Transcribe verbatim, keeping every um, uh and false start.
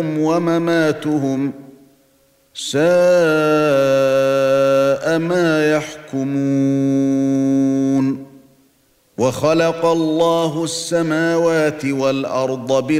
ومماتهم ساء ما يحكمون وخلق الله السماوات والأرض